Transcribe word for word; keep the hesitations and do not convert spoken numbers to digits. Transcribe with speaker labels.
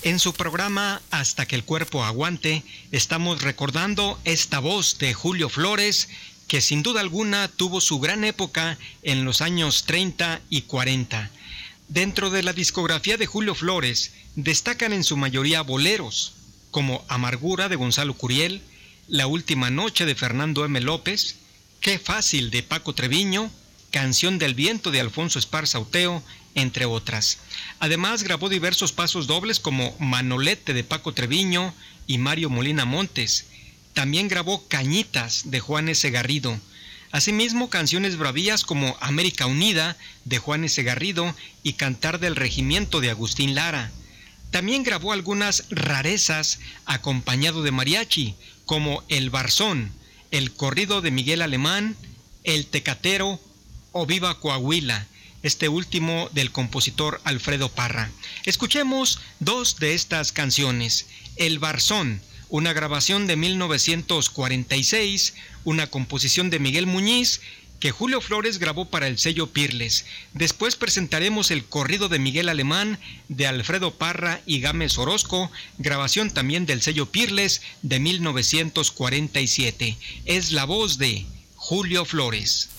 Speaker 1: En su programa Hasta que el cuerpo aguante, estamos recordando esta voz de Julio Flores, que sin duda alguna tuvo su gran época en los años treinta y cuarenta. Dentro de la discografía de Julio Flores, destacan en su mayoría boleros, como Amargura de Gonzalo Curiel, La última noche de Fernando M. López, Qué fácil de Paco Treviño, Canción del viento de Alfonso Esparza Oteo, entre otras. Además grabó diversos pasos dobles como Manolete de Paco Treviño y Mario Molina Montes. También grabó Cañitas de Juan S. Garrido. Asimismo, canciones bravías como América Unida de Juan S. Garrido y Cantar del Regimiento de Agustín Lara. También grabó algunas rarezas acompañado de mariachi, como El Barzón, El Corrido de Miguel Alemán, El Tecatero o Viva Coahuila, este último del compositor Alfredo Parra. Escuchemos dos de estas canciones. El Barzón, una grabación de mil novecientos cuarenta y seis, una composición de Miguel Muñiz, que Julio Flores grabó para el sello Pirles. Después presentaremos El Corrido de Miguel Alemán, de Alfredo Parra y Gámez Orozco, grabación también del sello Pirles de mil novecientos cuarenta y siete. Es la voz de Julio Flores.